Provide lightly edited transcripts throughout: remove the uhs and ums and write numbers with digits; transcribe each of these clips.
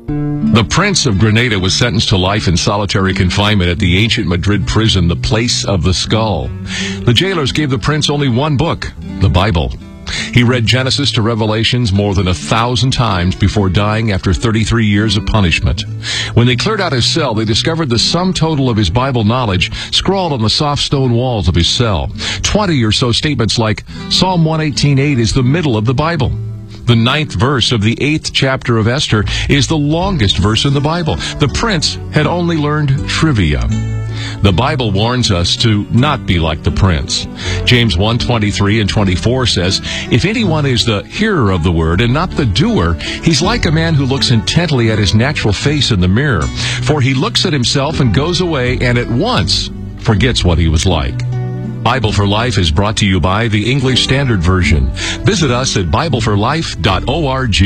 The Prince of Grenada was sentenced to life in solitary confinement at the ancient Madrid prison, the Place of the Skull. The jailers gave the prince only one book, the Bible. He read Genesis to Revelations more than 1,000 times before dying after 33 years of punishment. When they cleared out his cell, they discovered the sum total of his Bible knowledge scrawled on the soft stone walls of his cell. 20 or so statements like, Psalm 118:8 is the middle of the Bible. The 9th verse of the 8th chapter of Esther is the longest verse in the Bible. The prince had only learned trivia. The Bible warns us to not be like the prince. James 1:23 and 24 says, If anyone is the hearer of the word and not the doer, he's like a man who looks intently at his natural face in the mirror. For he looks at himself and goes away and at once forgets what he was like. Bible for Life is brought to you by the English Standard Version. Visit us at BibleForLife.org.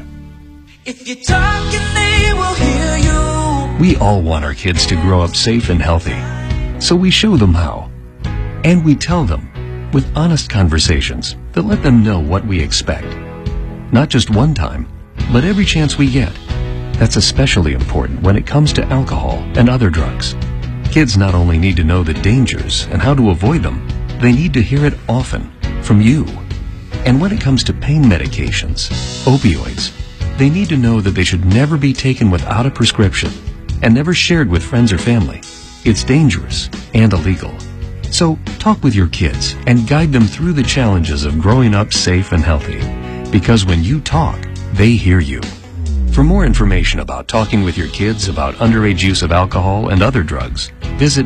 If you're talking, they will hear you. We all want our kids to grow up safe and healthy, so we show them how. And we tell them with honest conversations that let them know what we expect. Not just one time, but every chance we get. That's especially important when it comes to alcohol and other drugs. Kids not only need to know the dangers and how to avoid them, they need to hear it often from you. And when it comes to pain medications, opioids, they need to know that they should never be taken without a prescription and never shared with friends or family. It's dangerous and illegal. So talk with your kids and guide them through the challenges of growing up safe and healthy. Because when you talk, they hear you. For more information about talking with your kids about underage use of alcohol and other drugs, visit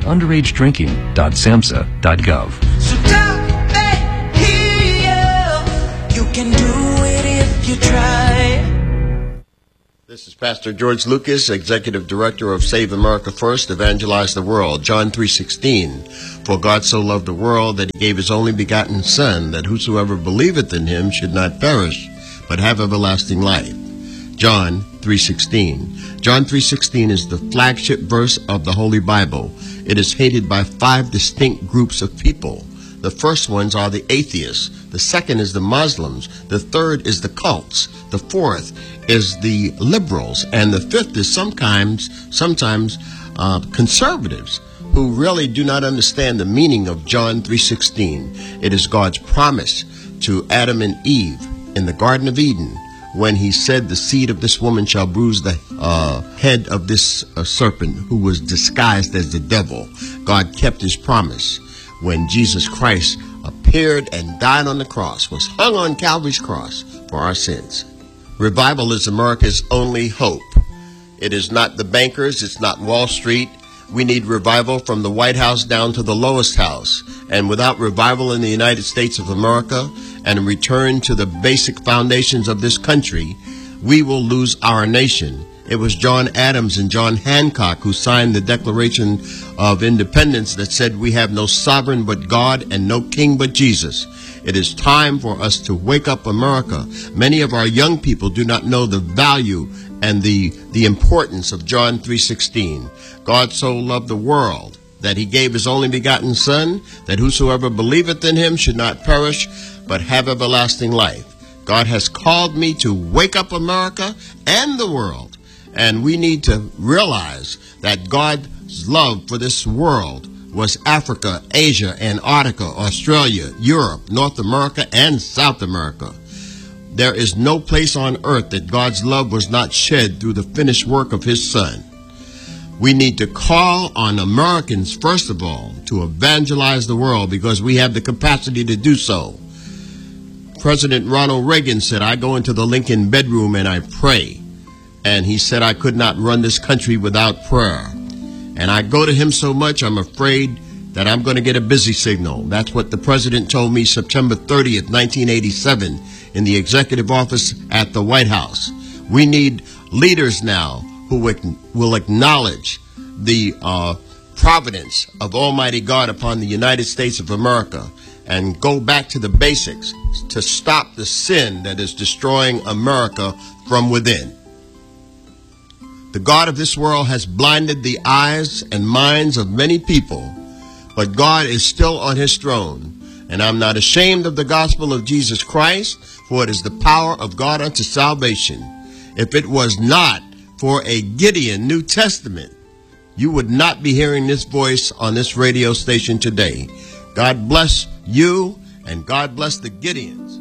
underagedrinking.samhsa.gov. So don't they hear you? You can do it if you try. This is Pastor George Lucas, Executive Director of Save America First, Evangelize the World. John 3:16, For God so loved the world that he gave his only begotten Son, that whosoever believeth in him should not perish, but have everlasting life. John 3:16. John 3:16 is the flagship verse of the Holy Bible. It is hated by 5 distinct groups of people. The first ones are the atheists. The second is the Muslims. The third is the cults. The fourth is the liberals. And the fifth is sometimes conservatives who really do not understand the meaning of John 3:16. It is God's promise to Adam and Eve in the Garden of Eden, when he said, the seed of this woman shall bruise the head of this serpent, who was disguised as the devil. God kept his promise when Jesus Christ appeared and died on the cross, was hung on Calvary's cross for our sins. Revival is America's only hope. It is not the bankers, it's not Wall Street. We need revival from the White House down to the lowest house. And without revival in the United States of America and a return to the basic foundations of this country, we will lose our nation. It was John Adams and John Hancock who signed the Declaration of Independence that said we have no sovereign but God and no king but Jesus. It is time for us to wake up America. Many of our young people do not know the value and the importance of John 3:16. God so loved the world that he gave his only begotten Son, that whosoever believeth in him should not perish, but have everlasting life. God has called me to wake up America and the world. And we need to realize that God's love for this world was Africa, Asia, Antarctica, Australia, Europe, North America, and South America. There is no place on earth that God's love was not shed through the finished work of his Son. We need to call on Americans, first of all, to evangelize the world, because we have the capacity to do so. President Ronald Reagan said, I go into the Lincoln bedroom and I pray. And he said I could not run this country without prayer. And I go to him so much, I'm afraid that I'm going to get a busy signal. That's what the president told me September 30th, 1987, in the executive office at the White House. We need leaders now who will acknowledge the providence of Almighty God upon the United States of America and go back to the basics to stop the sin that is destroying America from within. The God of this world has blinded the eyes and minds of many people, but God is still on his throne. And I'm not ashamed of the gospel of Jesus Christ, for it is the power of God unto salvation. If it was not for a Gideon New Testament, you would not be hearing this voice on this radio station today. God bless you, and God bless the Gideons.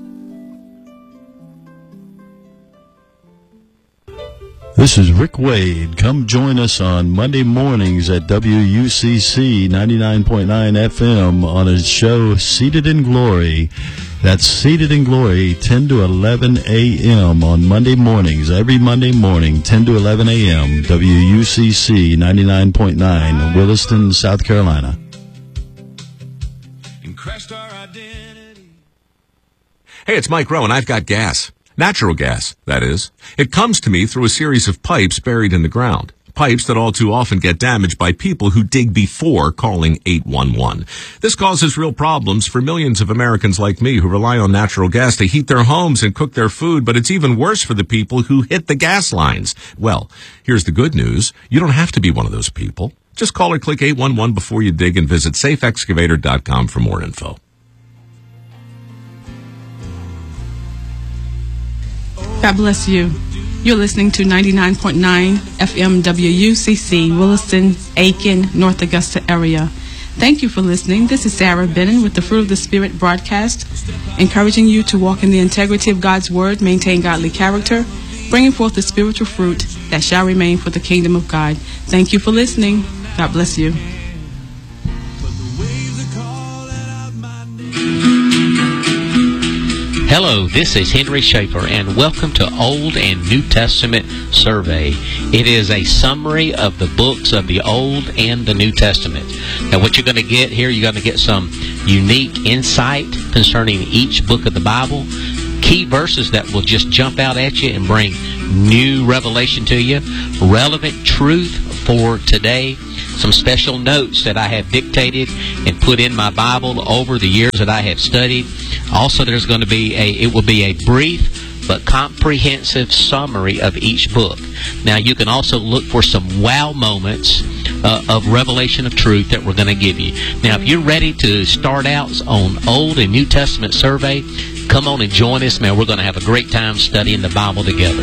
This is Rick Wade. Come join us on Monday mornings at WUCC 99.9 FM on a show, Seated in Glory. That's Seated in Glory, 10 to 11 a.m. on Monday mornings. Every Monday morning, 10 to 11 a.m., WUCC 99.9, Williston, South Carolina. Hey, it's Mike Rowe, and I've got gas. Natural gas, that is. It comes to me through a series of pipes buried in the ground. Pipes that all too often get damaged by people who dig before calling 811. This causes real problems for millions of Americans like me who rely on natural gas to heat their homes and cook their food, but it's even worse for the people who hit the gas lines. Well, here's the good news. You don't have to be one of those people. Just call or click 811 before you dig and visit safeexcavator.com for more info. God bless you. You're listening to 99.9 FM WUCC, Williston, Aiken, North Augusta area. Thank you for listening. This is Sarah Bennon with the Fruit of the Spirit broadcast, encouraging you to walk in the integrity of God's Word, maintain godly character, bringing forth the spiritual fruit that shall remain for the kingdom of God. Thank you for listening. God bless you. Hello, this is Henry Schaefer, and welcome to Old and New Testament Survey. It is a summary of the books of the Old and the New Testament. Now, what you're going to get here, you're going to get some unique insight concerning each book of the Bible, key verses that will just jump out at you and bring new revelation to you, relevant truth for today, some special notes that I have dictated and put in my Bible over the years that I have studied. Also, there's going to be it will be a brief but comprehensive summary of each book. Now, you can also look for some wow moments of revelation of truth that we're going to give you. Now, if you're ready to start out on Old and New Testament survey, come on and join us, man. We're going to have a great time studying the Bible together.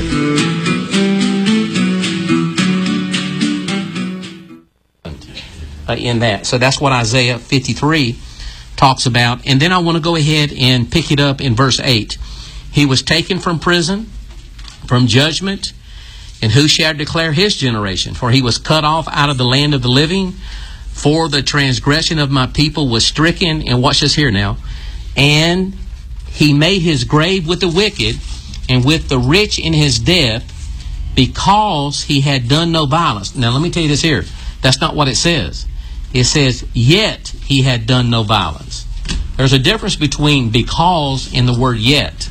In that. So that's what Isaiah 53 talks about. And then I want to go ahead and pick it up in verse 8. He was taken from prison, from judgment, and who shall declare his generation? For he was cut off out of the land of the living. For the transgression of my people was stricken. And watch this here now. And he made his grave with the wicked and with the rich in his death, because he had done no violence. Now let me tell you this here. That's not what it says. It says, yet he had done no violence. There's a difference between because and the word yet.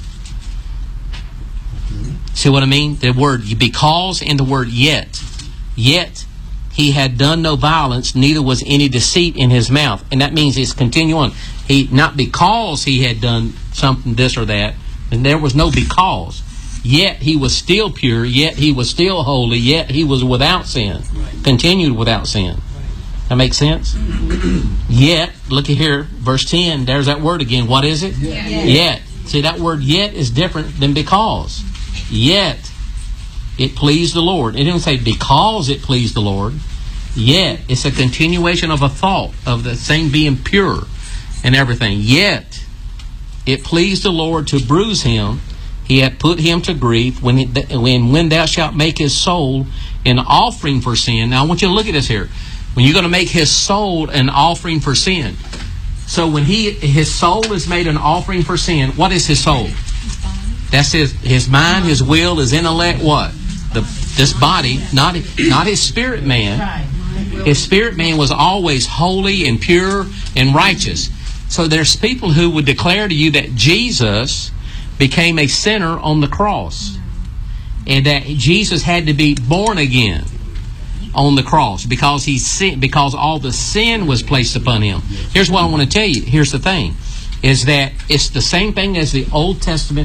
See what I mean? The word because and the word yet. Yet he had done no violence, neither was any deceit in his mouth. And that means it's continue on. Not because he had done something, this or that, and there was no because. Yet he was still pure, yet he was still holy, yet he was without sin. Continued without sin. That makes sense? Yet, look at here, verse 10, there's that word again. What is it? Yet. See, that word yet is different than because. Yet it pleased the Lord. It didn't say because it pleased the Lord. Yet, it's a continuation of a thought of the same being pure and everything. Yet it pleased the Lord to bruise him. He hath put him to grief when thou shalt make his soul an offering for sin. Now I want you to look at this here. When you're going to make his soul an offering for sin. So when his soul is made an offering for sin, what is his soul? That's his mind, his will, his intellect, what? This body, not his spirit man. His spirit man was always holy and pure and righteous. So there's people who would declare to you that Jesus became a sinner on the cross, and that Jesus had to be born again on the cross because because all the sin was placed upon him. Here's what I want to tell you. Here's the thing, is that it's the same thing as the Old Testament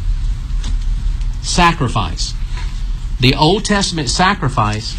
sacrifice. The Old Testament sacrifice,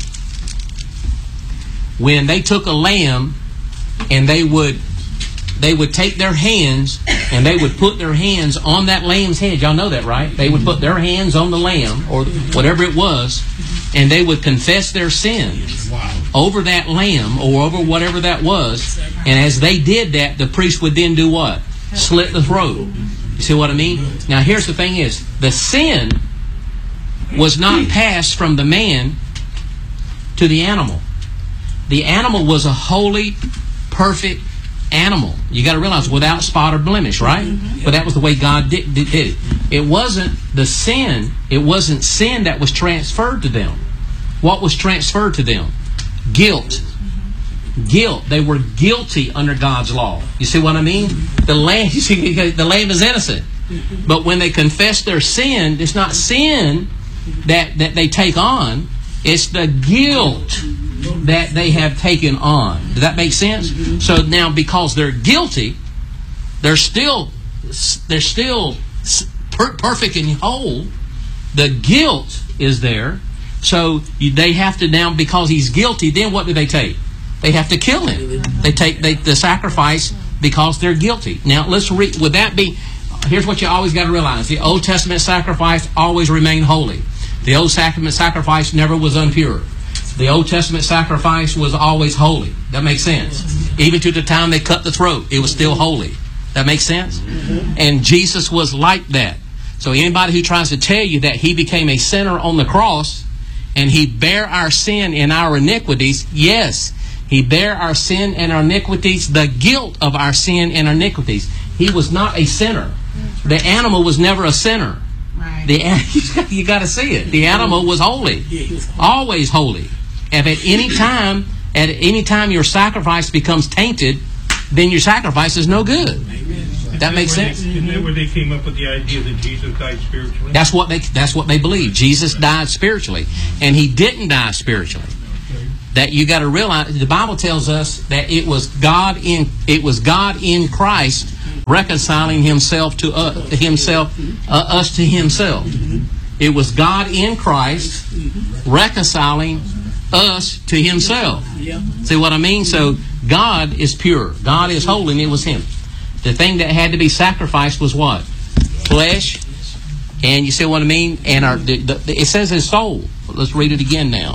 when they took a lamb and they would take their hands and they would put their hands on that lamb's head. Y'all know that, right? They would put their hands on the lamb or whatever it was, and they would confess their sins over that lamb or over whatever that was. And as they did that, the priest would then do what? Slit the throat. You see what I mean? Now here's the thing is, the sin was not passed from the man to the animal. The animal was a holy, perfect animal. You got to realize, without spot or blemish, right? But that was the way God did it. It wasn't the sin. It wasn't sin that was transferred to them. What was transferred to them? Guilt. Guilt. They were guilty under God's law. You see what I mean? The lamb. You see, the lamb is innocent. But when they confess their sin, it's not sin that they take on. It's the guilt that they have taken on. Does that make sense? So now, because they're guilty, they're still perfect and whole. The guilt is there. So they have to now, because he's guilty, then what do they take? They have to kill him. They take the sacrifice because they're guilty. Now let's read. Would that be? Here's what you always got to realize: the Old Testament sacrifice always remained holy. The Old Testament sacrifice never was impure. The Old Testament sacrifice was always holy. That makes sense. Even to the time they cut the throat, it was still holy. That makes sense? And Jesus was like that. So anybody who tries to tell you that he became a sinner on the cross and he bare our sin and our iniquities, yes, he bare our sin and our iniquities, the guilt of our sin and our iniquities. He was not a sinner. The animal was never a sinner. You got to see it. The animal was holy, always holy. And at any time your sacrifice becomes tainted, then your sacrifice is no good. That makes sense? Isn't that where they came up with the idea that Jesus died spiritually? That's what they believe. Jesus died spiritually, and he didn't die spiritually. That you got to realize, the Bible tells us that it was God in Christ reconciling himself to us to himself. It was God in Christ reconciling us to himself. See what I mean? So God is pure. God is holy, and it was him. The thing that had to be sacrificed was what? Flesh. And you see what I mean? And it says his soul. Let's read it again now.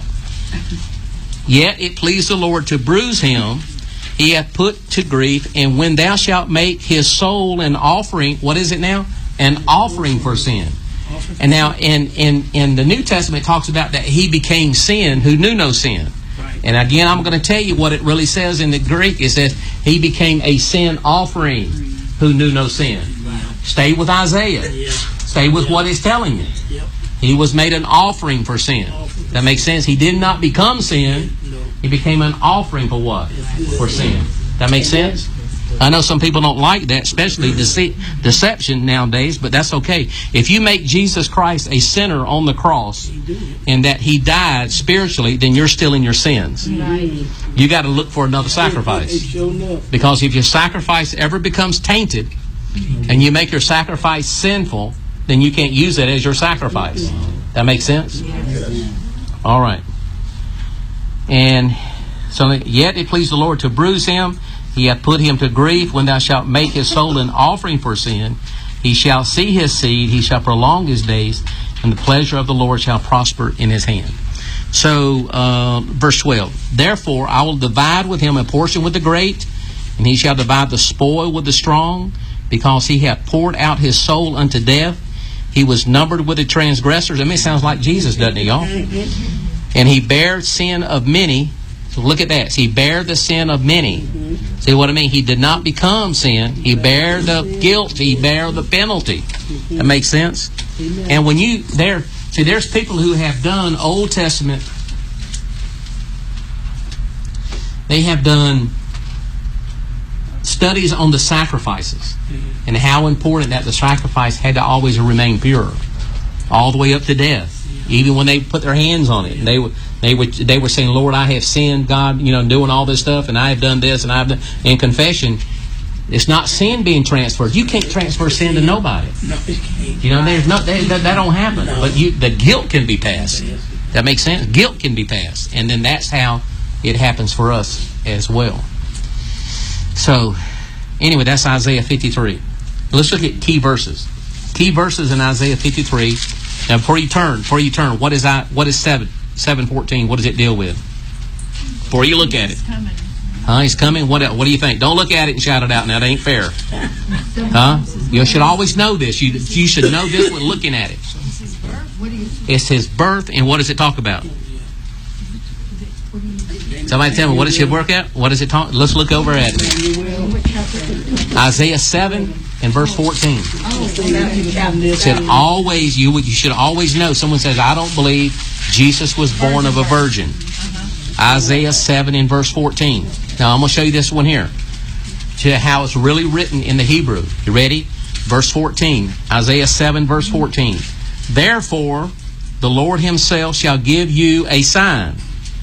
Yet it pleased the Lord to bruise him. He hath put to grief. And when thou shalt make his soul an offering, what is it now? An offering for sin. And now in the New Testament it talks about that he became sin who knew no sin. And again, I'm going to tell you what it really says in the Greek. It says he became a sin offering who knew no sin. Stay with Isaiah. Stay with what it's telling you. He was made an offering for sin. That makes sense? He did not become sin. He became an offering for what? For sin. That makes sense? I know some people don't like that, especially deception nowadays, but that's okay. If you make Jesus Christ a sinner on the cross and that he died spiritually, then you're still in your sins. You got to look for another sacrifice. Because if your sacrifice ever becomes tainted and you make your sacrifice sinful, then you can't use it as your sacrifice. That makes sense? All right. And so, yet it pleased the Lord to bruise him. He hath put him to grief. When thou shalt make his soul an offering for sin, he shall see his seed, he shall prolong his days, and the pleasure of the Lord shall prosper in his hand. So, verse 12. Therefore I will divide with him a portion with the great, and he shall divide the spoil with the strong, because he hath poured out his soul unto death. He was numbered with the transgressors. I mean, it sounds like Jesus, doesn't it, y'all? And he bare sin of many. So look at that. He bare the sin of many. See what I mean? He did not become sin. He bare the guilt. He bare the penalty. That makes sense? And when there's people who have done Old Testament. They have done studies on the sacrifices and how important that the sacrifice had to always remain pure, all the way up to death. Even when they put their hands on it, they were saying, "Lord, I have sinned, God, doing all this stuff, and I have done this, and I've done." In confession, it's not sin being transferred. You can't transfer sin to nobody. There's that don't happen. But the guilt can be passed. That makes sense. Guilt can be passed, and then that's how it happens for us as well. So, anyway, that's Isaiah 53. Let's look at key verses. Key verses in Isaiah 53. Now, before you turn, what is 7? 7:14, what does it deal with? Before you look at it. He's coming. What do you think? Don't look at it and shout it out. Now, that ain't fair. You should always know this. You should know this when looking at it. It's his birth, and what does it talk about? Somebody tell me, what does it work at? What does it talk? Let's look over at it. Isaiah 7 and verse 14. It said, always, you should always know. Someone says, I don't believe Jesus was born of a virgin. Isaiah 7 and verse 14. Now, I'm going to show you this one here. To how it's really written in the Hebrew. You ready? Verse 14. Isaiah 7 verse 14. Therefore, the Lord himself shall give you a sign.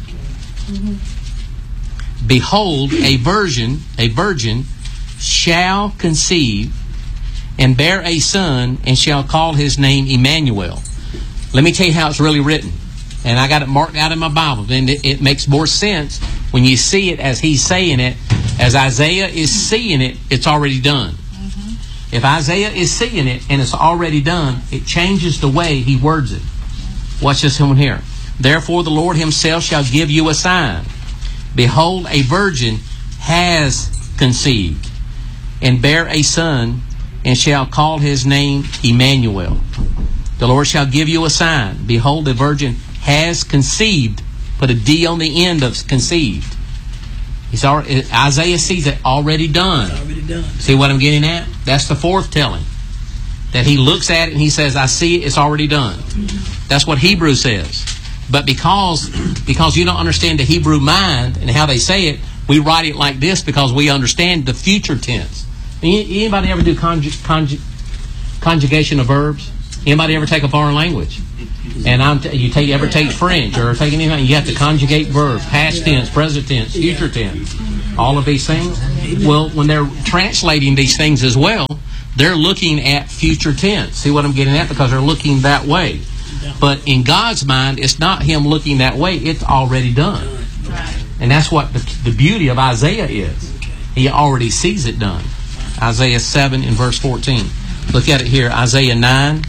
Behold, a virgin shall conceive and bear a son, and shall call his name Emmanuel. Let me tell you how it's really written. And I got it marked out in my Bible. And it makes more sense when you see it as he's saying it. As Isaiah is seeing it, it's already done. If Isaiah is seeing it and it's already done, it changes the way he words it. Watch this one here. Therefore the Lord himself shall give you a sign. Behold, a virgin has conceived and bear a son, and shall call his name Emmanuel. The Lord shall give you a sign. Behold, the virgin has conceived. Put a D on the end of conceived. Isaiah sees it already done. See what I'm getting at? That's the fourth telling. That he looks at it and he says, I see it, it's already done. That's what Hebrew says. But because you don't understand the Hebrew mind and how they say it, we write it like this because we understand the future tense. Anybody ever do conjugation of verbs? Anybody ever take a foreign language? And you ever take French or take anything? You have to conjugate verbs, past tense, present tense, future tense, all of these things. Well, when they're translating these things as well, they're looking at future tense. See what I'm getting at? Because they're looking that way. But in God's mind, it's not him looking that way. It's already done. And that's what the beauty of Isaiah is. He already sees it done. Isaiah 7 and verse 14. Look at it here. Isaiah 9,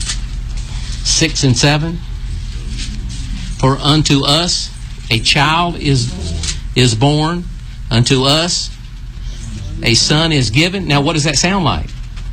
6 and 7. For unto us a child is born, unto us a son is given. Now, what does that sound like?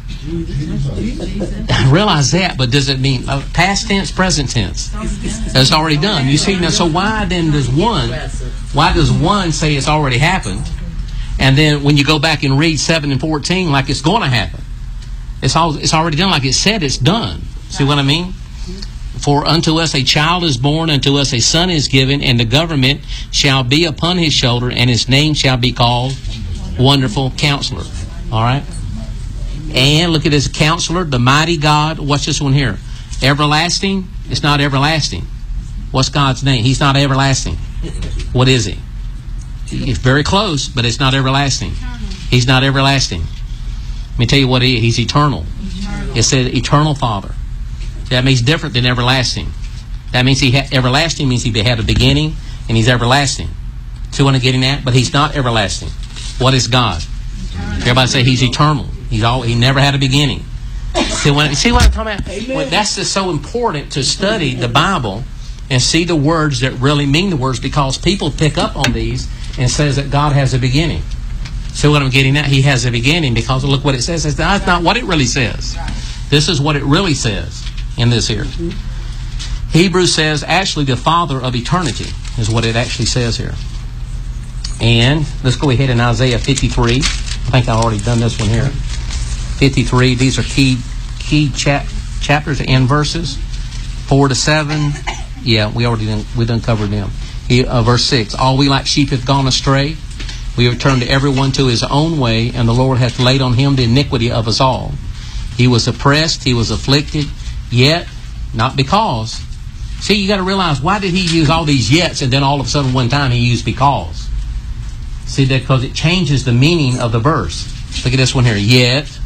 I realize that, but does it mean past tense, present tense? That's already done. You see, now, so why does one say it's already happened? And then when you go back and read 7 and 14, like it's going to happen. It's already done, like it said it's done. See what I mean? For unto us a child is born, unto us a son is given, and the government shall be upon his shoulder, and his name shall be called Wonderful Counselor. All right? And look at this, Counselor, the mighty God. Watch this one here. Everlasting. It's not everlasting. What's God's name? He's not everlasting. What is he? It's very close, but it's not everlasting. He's not everlasting. Let me tell you what he is. He's eternal. It said eternal Father. That means different than everlasting. That means everlasting means he had a beginning, and he's everlasting. See what I'm getting at? But he's not everlasting. What is God? Everybody say he's eternal. He never had a beginning. See what I'm talking about? Well, that's just so important to study the Bible and see the words that really mean the words, because people pick up on these and says that God has a beginning. See what I'm getting at? He has a beginning because look what it says. That's not what it really says. This is what it really says in this here. Hebrews says actually the Father of eternity is what it actually says here. And let's go ahead in Isaiah 53. I think I've already done this one here. 53. These are key chapters and verses. 4 to 7. Yeah, we done covered them. Verse 6. All we like sheep have gone astray. We have turned everyone to his own way, and the Lord hath laid on him the iniquity of us all. He was oppressed, he was afflicted, yet not because. See, you got to realize, why did he use all these yets and then all of a sudden one time he used because? See, that because it changes the meaning of the verse. Look at this one here. Yet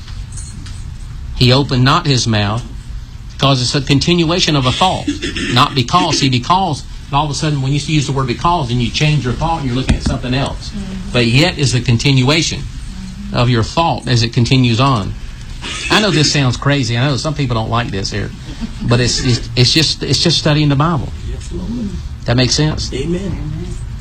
he opened not his mouth, because it's a continuation of a thought. Not because. See, because all of a sudden when you use the word because, then you change your thought and you're looking at something else. But yet is the continuation of your thought as it continues on. I know this sounds crazy. I know some people don't like this here, but it's just studying the Bible. That makes sense? Amen.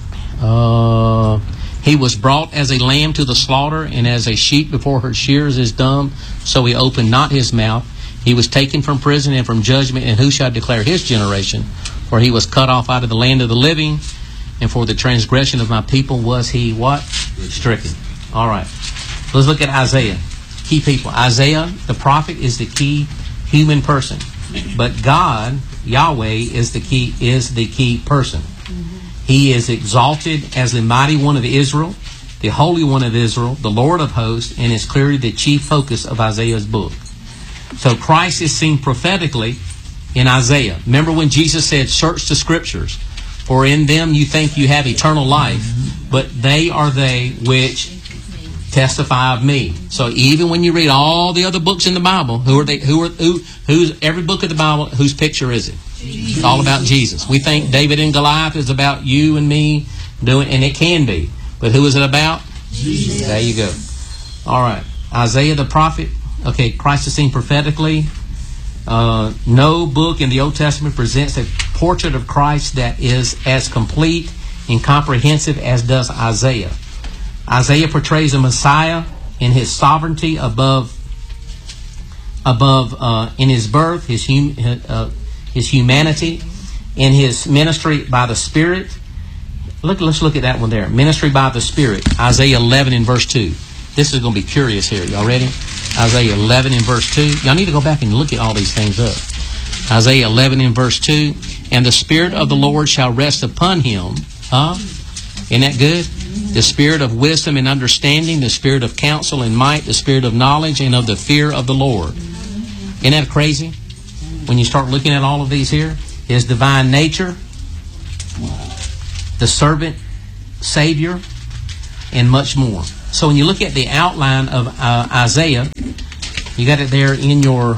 He was brought as a lamb to the slaughter, and as a sheep before her shears is dumb, so he opened not his mouth. He was taken from prison and from judgment, and who shall declare his generation? For he was cut off out of the land of the living, and for the transgression of my people was he what? Stricken. All right. Let's look at Isaiah. Key people. Isaiah, the prophet, is the key human person. But God, Yahweh, is the key person. He is exalted as the mighty one of Israel, the Holy One of Israel, the Lord of hosts, and is clearly the chief focus of Isaiah's book. So Christ is seen prophetically in Isaiah. Remember when Jesus said, search the Scriptures, for in them you think you have eternal life, but they are they which testify of me. So even when you read all the other books in the Bible, who's every book of the Bible, whose picture is it? It's all about Jesus. We think David and Goliath is about you and me doing, and it can be. But who is it about? Jesus. There you go. All right. Isaiah the prophet. Okay, Christ is seen prophetically. No book in the Old Testament presents a portrait of Christ that is as complete and comprehensive as does Isaiah. Isaiah portrays a Messiah in his sovereignty above in his birth, his humanity, in his ministry by the Spirit. Let's look at that one there. Ministry by the Spirit. Isaiah 11 and verse 2. This is going to be curious here. Y'all ready? Isaiah 11 and verse 2. Y'all need to go back and look at all these things up. Isaiah 11 and verse 2. And the Spirit of the Lord shall rest upon him. Isn't that good? The Spirit of wisdom and understanding, the Spirit of counsel and might, the Spirit of knowledge and of the fear of the Lord. Isn't that crazy? When you start looking at all of these here, his divine nature, the servant, Savior, and much more. So when you look at the outline of Isaiah, you got it there in your,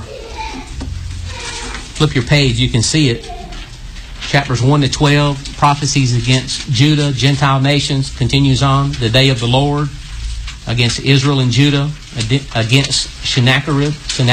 flip your page, you can see it. Chapters 1 to 12, prophecies against Judah, Gentile nations, continues on. The day of the Lord, against Israel and Judah, against Sennacherib,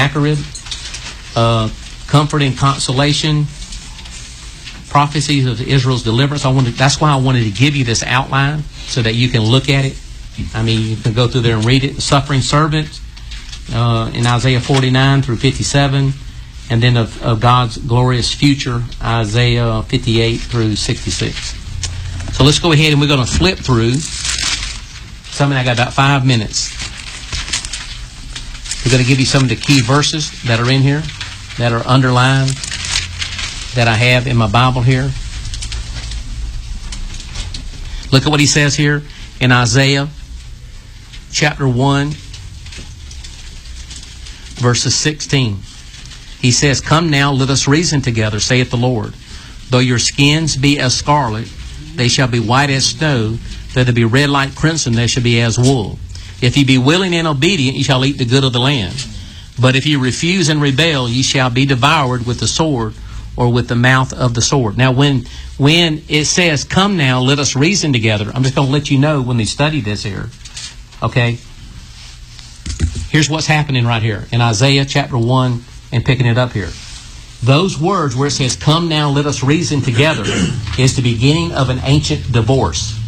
comfort and consolation, prophecies of Israel's deliverance. That's why I wanted to give you this outline, so that you can look at it. I mean, you can go through there and read it. The suffering servant in Isaiah 49 through 57. And then of God's glorious future, Isaiah 58 through 66. So let's go ahead and we're going to flip through. I got about 5 minutes. We're going to give you some of the key verses that are in here, that are underlined, that I have in my Bible here. Look at what he says here in Isaiah chapter 1, verses 16. He says, come now, let us reason together, saith the Lord. Though your skins be as scarlet, they shall be white as snow. Though they be red like crimson, they shall be as wool. If ye be willing and obedient, ye shall eat the good of the land. But if ye refuse and rebel, ye shall be devoured with the sword, or with the mouth of the sword. Now, when it says, come now, let us reason together, I'm just going to let you know when they study this here. Okay? Here's what's happening right here in Isaiah chapter 1. And picking it up here. Those words where it says, come now, let us reason together, is the beginning of an ancient divorce.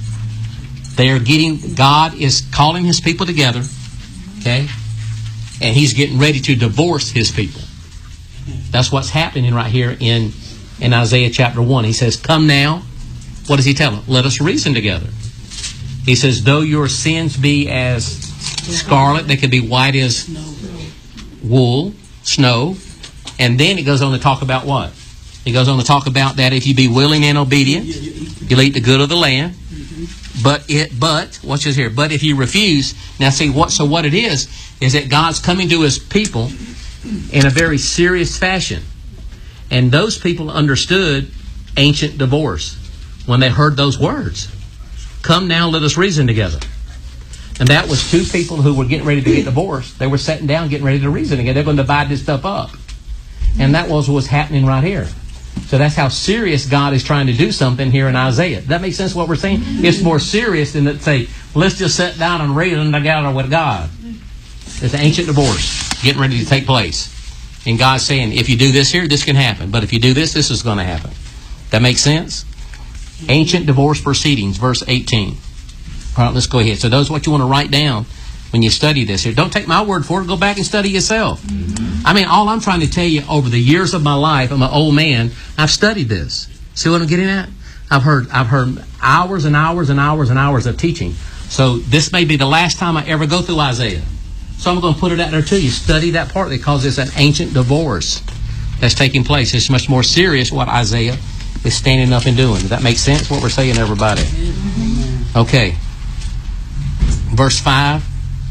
God is calling his people together, okay? And he's getting ready to divorce his people. That's what's happening right here in Isaiah chapter 1. He says, come now. What does he tell them? Let us reason together. He says, though your sins be as scarlet, they could be white as wool, snow. And then it goes on to talk about what? He goes on to talk about that if you be willing and obedient, you'll eat the good of the land. But watch this here. But if you refuse, now see what it is that God's coming to his people in a very serious fashion. And those people understood ancient divorce when they heard those words. Come now, let us reason together. And that was two people who were getting ready to get divorced. They were sitting down getting ready to reason together. They're going to divide this stuff up. And that was what's happening right here. So that's how serious God is trying to do something here in Isaiah. Does that make sense what we're saying? It's more serious than to say, let's just sit down and reason together with God. It's an ancient divorce getting ready to take place. And God's saying, if you do this here, this can happen. But if you do this, this is going to happen. That makes sense? Ancient divorce proceedings, verse 18. All right, let's go ahead. So those are what you want to write down when you study this here. Don't take my word for it. Go back and study yourself. I mean, all I'm trying to tell you, over the years of my life, I'm an old man, I've studied this. See what I'm getting at? I've heard hours and hours and hours and hours of teaching. So this may be the last time I ever go through Isaiah. So I'm going to put it out there to you. Study that part because it's an ancient divorce that's taking place. It's much more serious what Isaiah is standing up and doing. Does that make sense, what we're saying, everybody? Okay. Verse 5,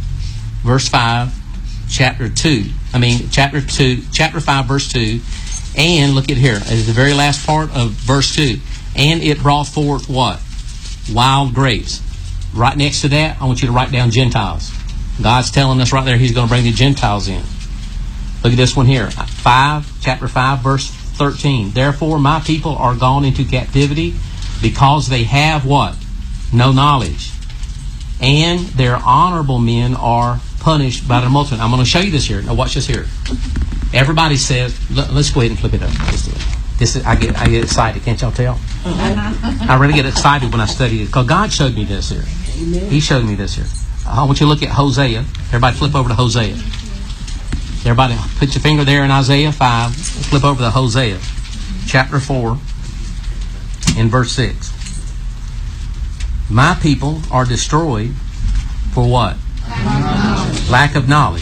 chapter 5, verse 2. And look at here. It's the very last part of verse 2. And it brought forth what? Wild grapes. Right next to that, I want you to write down Gentiles. God's telling us right there He's going to bring the Gentiles in. Look at this one here. Chapter 5, verse 13. Therefore my people are gone into captivity because they have what? No knowledge. And their honorable men are punished by the multitude. I'm going to show you this here. Now watch this here. Everybody says, let's go ahead and flip it up. I get excited. Can't y'all tell? I really get excited when I study it because God showed me this here. He showed me this here. I want you to look at Hosea. Everybody flip over to Hosea. Everybody put your finger there in Isaiah 5. Flip over to Hosea chapter 4 in verse 6. My people are destroyed for what? Lack of knowledge.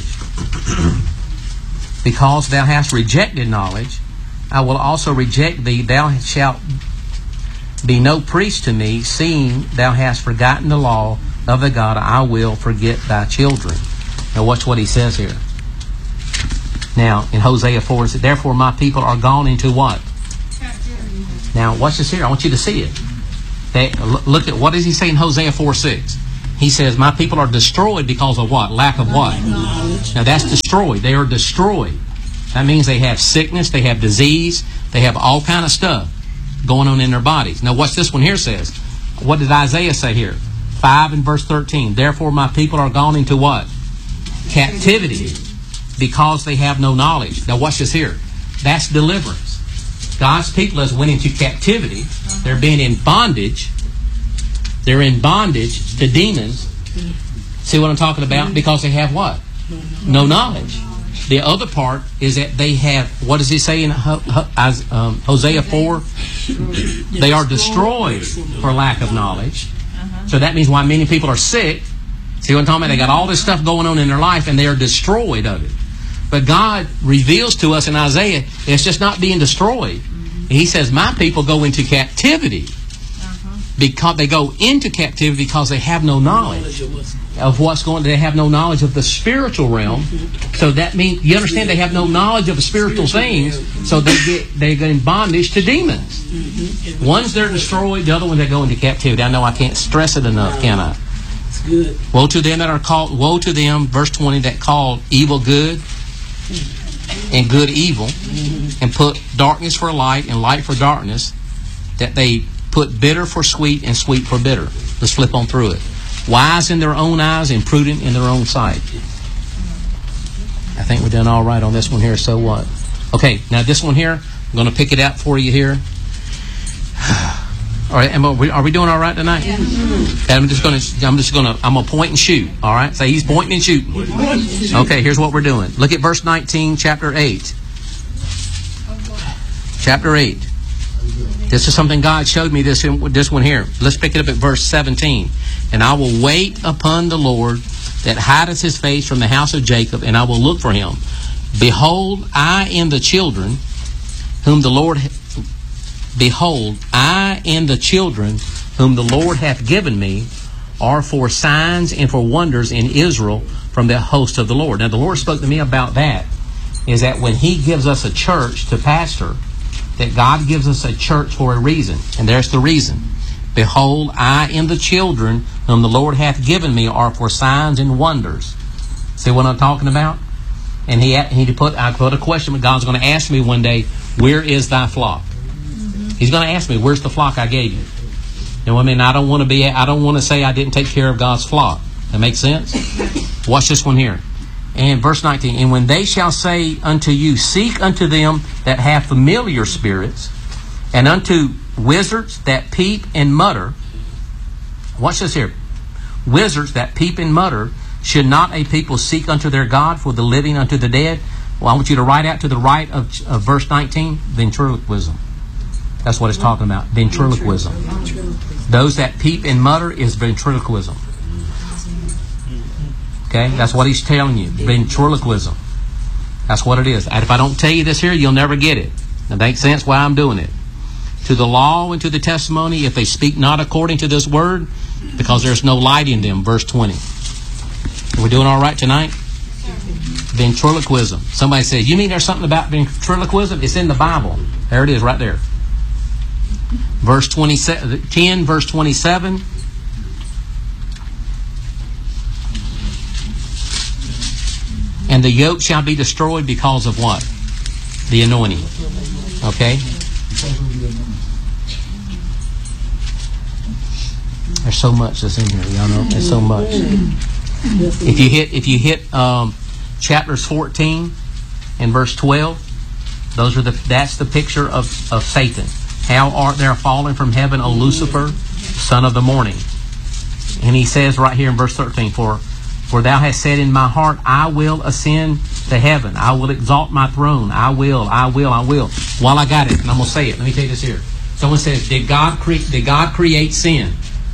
Because thou hast rejected knowledge, I will also reject thee. Thou shalt be no priest to me, seeing thou hast forgotten the law of the God. I will forget thy children. Now watch what he says here. Now in Hosea 4, it says, therefore my people are gone into what? Now watch this here. I want you to see it. Look at what does he say in Hosea 4:6? He says, my people are destroyed because of what? Lack of what? Now that's destroyed. They are destroyed. That means they have sickness, they have disease, they have all kind of stuff going on in their bodies. Now watch this one here says. What did Isaiah say here? 5 and verse 13. Therefore my people are gone into what? Captivity because they have no knowledge. Now watch this here. That's deliverance. God's people has went into captivity. They're being in bondage. They're in bondage to demons. See what I'm talking about? Because they have what? No knowledge. The other part is that they have, what does he say in Hosea 4? They are destroyed for lack of knowledge. So that means why many people are sick. See what I'm talking about? They got all this stuff going on in their life and they are destroyed of it. But God reveals to us in Isaiah, it's just not being destroyed. He says, my people go into captivity. Because they go into captivity because they have no knowledge of what's going on. They have no knowledge of the spiritual realm. So that means, you understand, they have no knowledge of the spiritual things. So they get in bondage to demons. One's they're destroyed, the other one they go into captivity. I know I can't stress it enough, can I? Woe to them that are called, woe to them, verse 20, that call evil good and good evil, and put darkness for light and light for darkness, that they put bitter for sweet and sweet for bitter. Let's flip on through it. Wise in their own eyes and prudent in their own sight. I think we're done all right on this one here, so what? Okay, now this one here, I'm going to pick it out for you here. All right, are we doing all right tonight? Yeah. I'm gonna point and shoot. All right, say he's pointing and shooting. Okay, here's what we're doing. Look at verse 19, chapter 8. Chapter 8. This is something God showed me. This one here. Let's pick it up at verse 17. And I will wait upon the Lord that hideth his face from the house of Jacob, and I will look for him. Behold, I and the children whom the Lord hath given me are for signs and for wonders in Israel from the host of the Lord. Now the Lord spoke to me about that, is that when he gives us a church to pastor, that God gives us a church for a reason. And there's the reason. Behold, I and the children whom the Lord hath given me are for signs and wonders. See what I'm talking about? And I put a question, but God's going to ask me one day, where is thy flock? He's going to ask me, where's the flock I gave you? You know what I mean? I don't want to say I didn't take care of God's flock. That makes sense? Watch this one here. And verse 19, and when they shall say unto you, seek unto them that have familiar spirits, and unto Wizards that peep and mutter. Watch this here. Wizards that peep and mutter, should not a people seek unto their God for the living unto the dead? Well, I want you to write out to the right of verse 19, ventriloquism. That's what it's talking about, ventriloquism. Those that peep and mutter is ventriloquism. Okay, that's what he's telling you, ventriloquism. That's what it is. And if I don't tell you this here, you'll never get it. It makes sense why I'm doing it. To the law and to the testimony, if they speak not according to this word, because there's no light in them, verse 20. Are we doing all right tonight? Ventriloquism. Somebody says, you mean there's something about ventriloquism? It's in the Bible. There it is right there. Verse 10, verse 27. And the yoke shall be destroyed because of what? The anointing. Okay? There's so much that's in here, y'all know. There's so much. If you hit chapters 14 and verse 12, that's the picture of Satan. How art thou fallen from heaven, O Lucifer, son of the morning? And he says right here in verse 13, For thou hast said in my heart, I will ascend to heaven. I will exalt my throne. I will. While I got it, and I'm going to say it. Let me tell you this here. Someone says, did God create sin?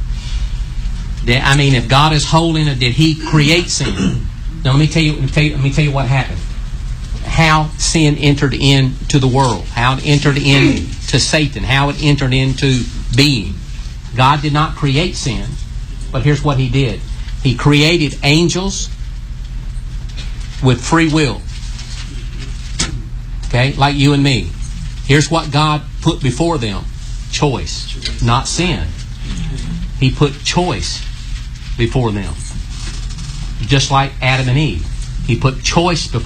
If God is holy, did He create sin? Now let me tell you what happened. How sin entered into the world. How it entered into Satan. How it entered into being. God did not create sin, but here's what He did. He created angels with free will. Okay, like you and me. Here's what God put before them. Choice, not sin. He put choice before them. Just like Adam and Eve. He put choice before